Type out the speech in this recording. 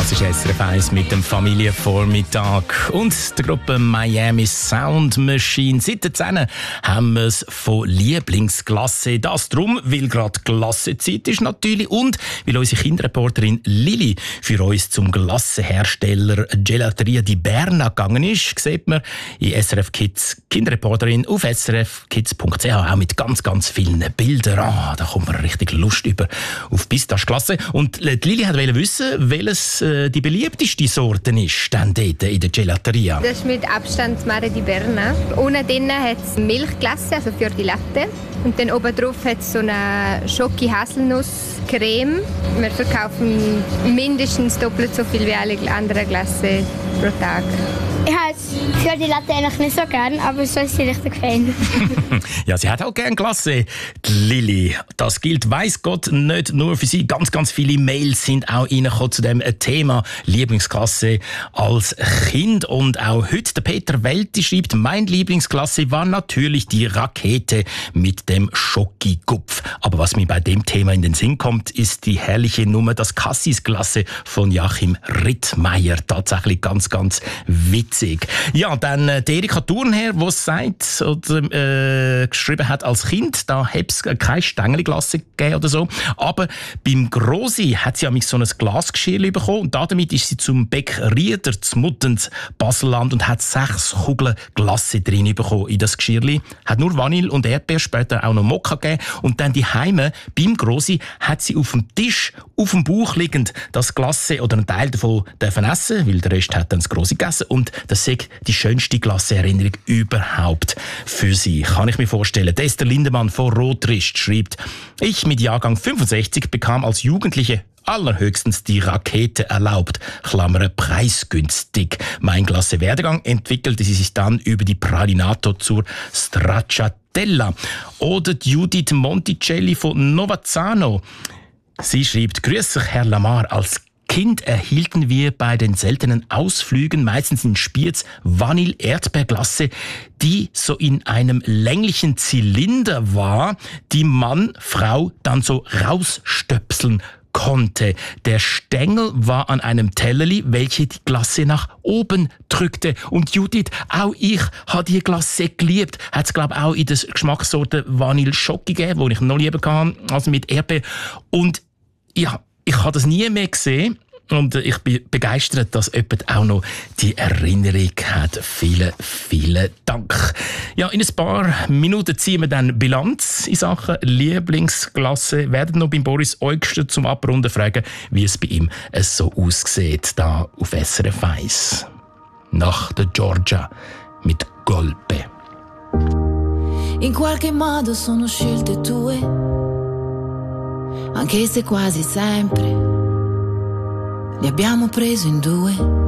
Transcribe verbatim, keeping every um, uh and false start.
Das ist S R F eins mit dem Familienvormittag und der Gruppe Miami Sound Machine. Seit zehn haben wir es von Lieblingsglasse. Das drum, weil gerade Glassezeit ist natürlich und weil unsere Kinderreporterin Lili für uns zum Glassenhersteller Gelateria di Berna gegangen ist, sieht man in S R F Kids Kinderreporterin auf s r f kids punkt c h auch mit ganz, ganz vielen Bildern. Ah, da kommt man richtig Lust über auf Pistacheglasse. Und die Lili wollte wissen, welches äh, die beliebteste Sorte ist dann dort in der Gelateria. Das ist mit Abstand das Mare di Berna. Unten drin hat es Milchglasse, also für die Latte. Und dann oben drauf hat es so eine Schoki-Haselnuss-Creme. Wir verkaufen mindestens doppelt so viel wie alle anderen Glasse pro Tag. Ich habe für die Latte eigentlich nicht so gern, aber so ist sie richtig fein. Ja, sie hat auch gern Glasse, die Lili. Das gilt, weiss Gott, nicht nur für sie. Ganz, ganz viele Mails sind auch reingekommen zu dem Thema Lieblingsklasse als Kind. Und auch heute der Peter Welti schreibt, mein Lieblingsklasse war natürlich die Rakete mit dem Schoki-Gupf. Aber was mir bei dem Thema in den Sinn kommt, ist die herrliche Nummer, das Cassis-Glasse von Joachim Rittmeier. Tatsächlich ganz, ganz witzig. Ja, dann äh, die Erika Thurnherr, die sagt oder äh, geschrieben hat als Kind, da hätte es keine Stängelglasse gegeben oder so. Aber beim Grossi hat sie so ein Glasgeschirr bekommen und damit ist sie zum Bäckrieder zu Muttens Baselland und hat sechs Kugeln Glasse drin bekommen in das Geschirrli. Hat nur Vanille und Erdbeer, später auch noch Mokka gegeben. Und dann die Heime beim Grossi hat sie auf dem Tisch, auf dem Bauch liegend, das Glasse oder einen Teil davon dürfen essen, weil der Rest hat dann das Grossi gegessen. Und das ist die schönste Glasseerinnerung überhaupt für sie. Kann ich mir vorstellen. Esther Lindemann von Rotrist schreibt, ich mit Jahrgang fünfundsechzig bekam als Jugendliche allerhöchstens die Rakete erlaubt, Klammern preisgünstig. Mein Glasse-Werdegang entwickelte sie sich dann über die Pralinato zur Stracciatella. Oder Judith Monticelli von Novazzano. Sie schreibt, grüß euch, Herr Lamar, als Kind erhielten wir bei den seltenen Ausflügen, meistens in Spiez, Vanille-Erdbeerglasse, die so in einem länglichen Zylinder war, die Mann, Frau dann so rausstöpseln konnte. Der Stängel war an einem Tellerli, welche die Glasse nach oben drückte. Und Judith, auch ich habe die Glasse geliebt. Hat es, glaube ich, auch in der Geschmackssorte Vanille Schoki gegeben, die ich noch lieber hatte, als mit Erdbeer. Und ja, ich habe das nie mehr gesehen und ich bin begeistert, dass jemand auch noch die Erinnerung hat. Vielen, vielen Dank. Ja, in ein paar Minuten ziehen wir dann Bilanz in Sachen Lieblingsklasse. Werden noch beim Boris Eugster zum Abrunden fragen, wie es bei ihm so aussieht, da auf S R F eins. Nach der Georgia mit Golpe. In qualche modo sono scelte tue, anche se quasi sempre li abbiamo preso in due.